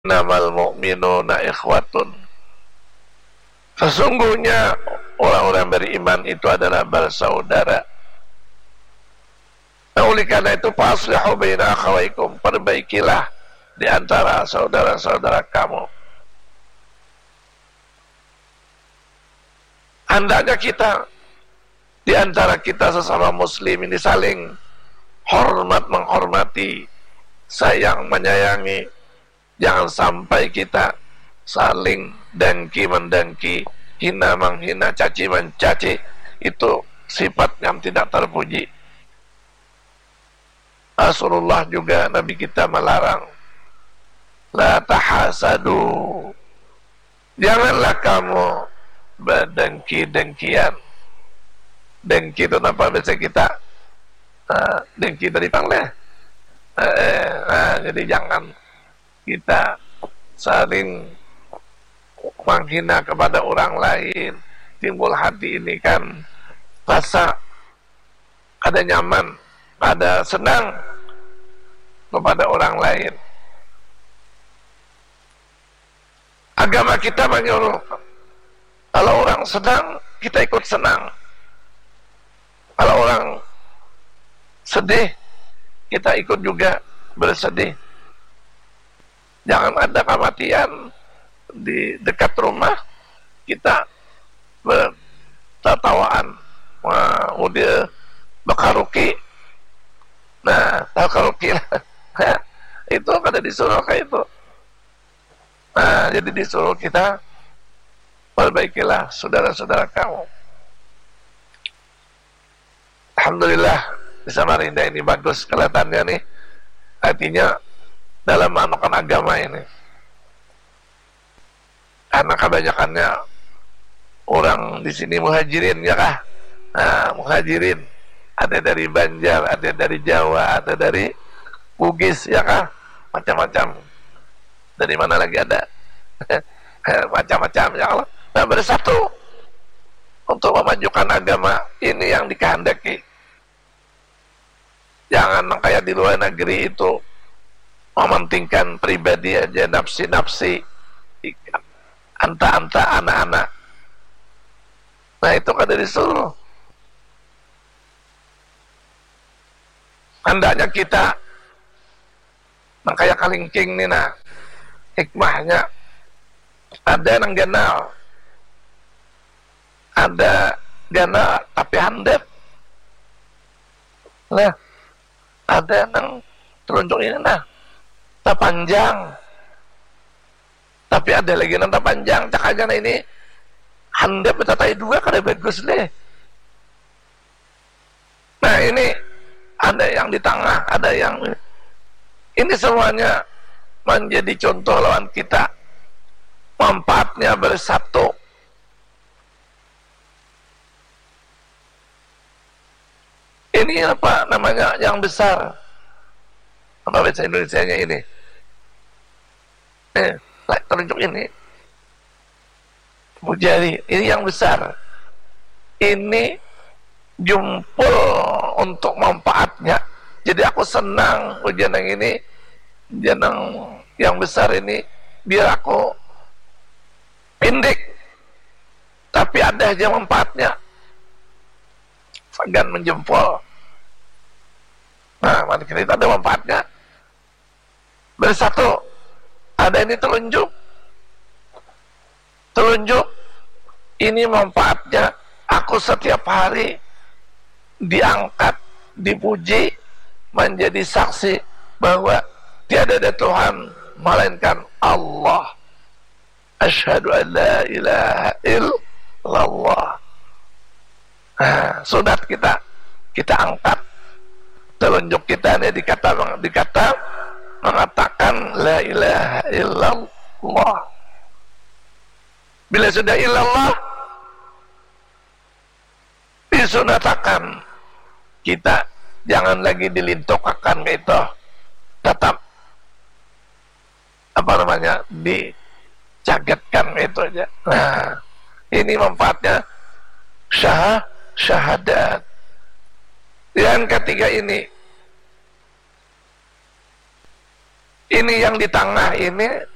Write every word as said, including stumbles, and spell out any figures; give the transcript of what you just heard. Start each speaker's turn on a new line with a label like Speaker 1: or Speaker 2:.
Speaker 1: Innamal mu'minuna ikhwatun. Sesungguhnya orang-orang beriman itu adalah bersaudara. Nah, oleh karena itu faslihu baina akhawaykum, perbaikilah di antara saudara-saudara kamu. Hendaknya kita di antara kita sesama muslim ini saling hormat menghormati, sayang menyayangi. Jangan sampai kita saling dengki mendengki, hina menghina, caci mencaci. Itu sifat yang tidak terpuji. Rasulullah juga, Nabi kita melarang, la tahasadu, janganlah kamu berdengki-dengkian. Dengki itu apa biasa kita? Uh, dengki dari pangle. Uh, uh, jadi jangan kita saling menghina kepada orang lain. Timbul hati ini kan rasa ada nyaman, ada senang kepada orang lain. Agama kita menyuruh kalau orang senang, kita ikut senang. Kalau orang sedih, kita ikut juga bersedih. Jangan ada kematian di dekat rumah, kita bertatawaan. Wah, udah bakaruki. Nah, tahu karuki lah. Itu kada disuruh kayak itu. Nah, jadi disuruh kita perbaikilah saudara-saudara kamu. Alhamdulillah di Samarinda ini bagus kelihatannya nih. Artinya dalam mengamalkan agama ini. Karena kebanyakannya orang di sini muhajirin ya kah? Nah, muhajirin ada dari Banjar, ada dari Jawa, ada dari Bugis ya kah? Macam-macam. Dari mana lagi ada? Macam-macam ya Allah. Nah, bersatu untuk memajukan agama ini yang dikehendaki. Jangan kayak di luar negeri itu mementingkan pribadi aja, nafsi-nafsi, anta-anta anak-anak. Nah, itu kan disuruh. Hendaknya kita kayak kalingking nih, nah hikmahnya ada yang genal, ada gana tapi handep. Nah, ada yang telunjuk ini nah tak panjang, tapi ada lagi yang tak panjang. Cak aja nah ini handep tatai dua kada bagus deh. Nah, ini ada yang di tengah, ada yang ini semuanya menjadi contoh lawan kita, manfaatnya bersatu. Ini apa namanya yang besar? Apa bahasa Indonesianya ini? Eh, terunjuk ini. Jari, ini yang besar. Ini jumpul untuk manfaatnya. Jadi aku senang ujian yang ini, ujian yang, yang besar ini, biar aku pendek, tapi ada aja manfaatnya. Segan menjempol. Nah, mari kita ada manfaatnya. Bersatu. Ada ini telunjuk. Telunjuk. Ini manfaatnya. Aku setiap hari diangkat, dipuji, menjadi saksi bahwa tiada ada Tuhan melainkan Allah. Asyhadu an la ilaha illallah. Nah, sunat kita kita angkat, telunjuk kita ini dikata dikata mengatakan la ilaha illallah. Bila sudah illallah disunatakan, kita jangan lagi dilintokakan gitu, tetap apa namanya dicagetkan itu aja. Nah, ini manfaatnya syah syahadat. Yang ketiga ini, ini yang di tengah ini